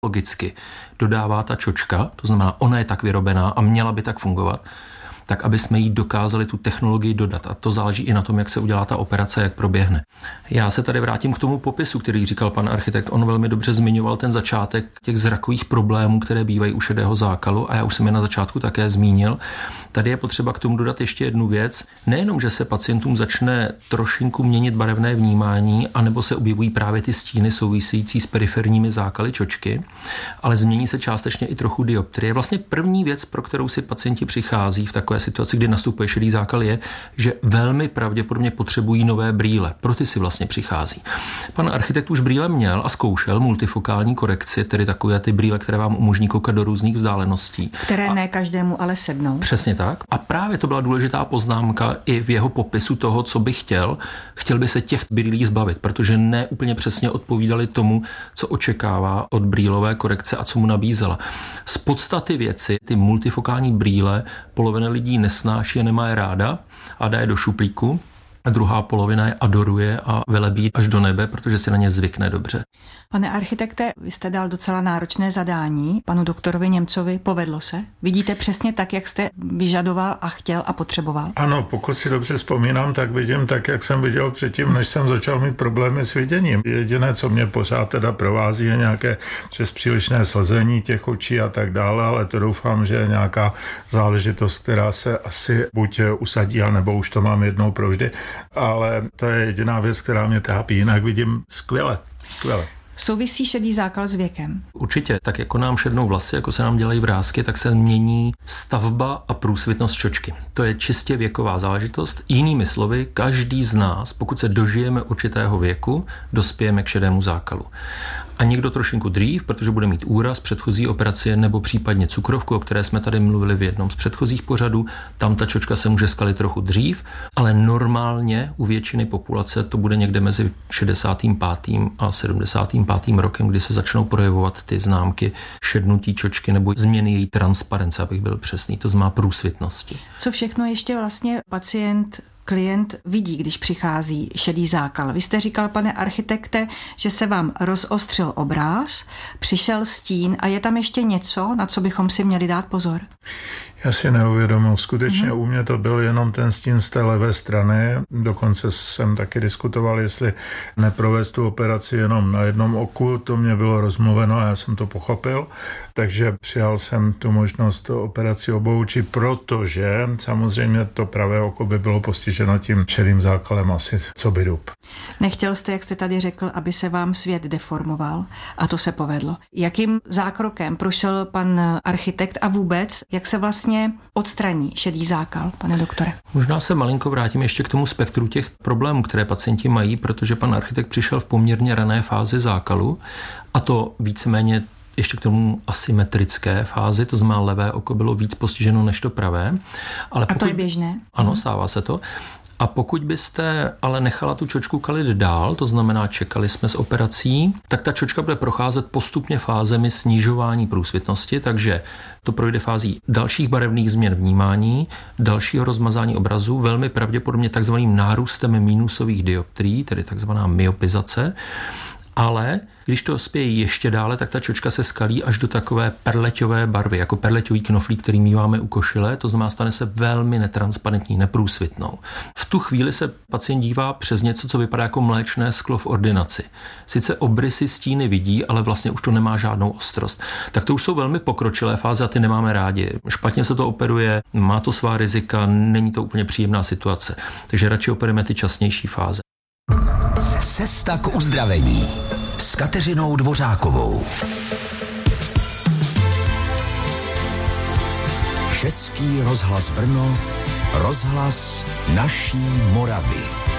logicky dodává ta čočka, to znamená, ona je tak vyrobená a měla by tak fungovat, tak aby jsme jí dokázali tu technologii dodat. A to záleží i na tom, jak se udělá ta operace, jak proběhne. Já se tady vrátím k tomu popisu, který říkal pan architekt. On velmi dobře zmiňoval ten začátek těch zrakových problémů, které bývají u šedého zákalu, a já už jsem je na začátku také zmínil. Tady je potřeba k tomu dodat ještě jednu věc. Nejenom, že se pacientům začne trošinku měnit barevné vnímání, anebo se objevují právě ty stíny související s periferními zákaly čočky, ale změní se částečně i trochu dioptrie. Vlastně první věc, pro kterou si pacienti přichází v takové situaci, kdy nastupuje šedý zákal, je, že velmi pravděpodobně potřebují nové brýle. Pro ty si vlastně přichází. Pan architekt už brýle měl a zkoušel multifokální korekci, tedy takové ty brýle, které vám umožní koukat do různých vzdáleností. Které ne každému ale sednou. Přesně tak. A právě to byla důležitá poznámka i v jeho popisu toho, co by chtěl. Chtěl by se těch brýlí zbavit, protože ne úplně přesně odpovídali tomu, co očekává od brýlové korekce a co mu nabízela. Z podstaty věci ty multifokální brýle polovina lidí nesnáší a nemá je ráda a dá je do šuplíku. A druhá polovina je adoruje a velebí až do nebe, protože si na ně zvykne dobře. Pane architekte, vy jste dal docela náročné zadání panu doktorovi Němcovi. Povedlo se? Vidíte přesně tak, jak jste vyžadoval a chtěl a potřeboval? Ano, pokud si dobře vzpomínám, tak vidím tak, jak jsem viděl předtím, než jsem začal mít problémy s viděním. Jediné, co mě pořád teda provází, je nějaké přes přílišné slezení těch očí a tak dále, ale to doufám, že je nějaká záležitost, která se asi buď usadí, anebo už to mám jednou provždy. Ale to je jediná věc, která mě trápí. Jinak vidím skvěle. Souvisí šedý zákal s věkem? Určitě. Tak jako nám šednou vlasy, jako se nám dělají vrásky, tak se mění stavba a průsvitnost čočky. To je čistě věková záležitost. Jinými slovy, každý z nás, pokud se dožijeme určitého věku, dospějeme k šedému zákalu. A někdo trošinku dřív, protože bude mít úraz, předchozí operace nebo případně cukrovku, o které jsme tady mluvili v jednom z předchozích pořadů, tam ta čočka se může skalit trochu dřív, ale normálně u většiny populace to bude někde mezi 65. a 75. rokem, kdy se začnou projevovat ty známky šednutí čočky nebo změny její transparence, abych byl přesný, to znamená průsvitnosti. Co všechno ještě vlastně klient vidí, když přichází šedý zákal? Vy jste říkal, pane architekte, že se vám rozostřil obráz, přišel stín a je tam ještě něco, na co bychom si měli dát pozor? Já si neuvědomil. Skutečně u mě to byl jenom ten stín z té levé strany. Dokonce jsem taky diskutoval, jestli neprovést tu operaci jenom na jednom oku. To mě bylo rozmluveno a já jsem to pochopil. Takže přijal jsem tu možnost operaci obou očí, protože samozřejmě to pravé oko by bylo postiženo tím šedým zákalem asi co by dub. Nechtěl jste, jak jste tady řekl, aby se vám svět deformoval a to se povedlo. Jakým zákrokem prošel pan architekt a vůbec, jak se vlastně odstraní šedý zákal, pane doktore? Možná se malinko vrátím ještě k tomu spektru těch problémů, které pacienti mají, protože pan architekt přišel v poměrně rané fázi zákalu a to víceméně ještě k tomu asymetrické fázi, to znamená levé oko bylo víc postiženo než to pravé. Ale a to je běžné? Ano, stává se to. A pokud byste ale nechala tu čočku kalit dál, to znamená čekali jsme s operací, tak ta čočka bude procházet postupně fázemi snižování průsvitnosti, takže to projde fází dalších barevných změn vnímání, dalšího rozmazání obrazu, velmi pravděpodobně takzvaným nárůstem minusových dioptrií, tedy takzvaná myopizace. Ale když to spěje ještě dále, tak ta čočka se skalí až do takové perleťové barvy, jako perleťový knoflík, který míváme u košile, to znamená stane se velmi netransparentní, neprůsvitnou. V tu chvíli se pacient dívá přes něco, co vypadá jako mléčné sklo v ordinaci. Sice obrysy stíny vidí, ale vlastně už to nemá žádnou ostrost. Tak to už jsou velmi pokročilé fáze a ty nemáme rádi. Špatně se to operuje, má to svá rizika, není to úplně příjemná situace. Takže radši operujeme ty časnější fáze. Cesta k uzdravení s Kateřinou Dvořákovou. Český rozhlas Brno, rozhlas naší Moravy.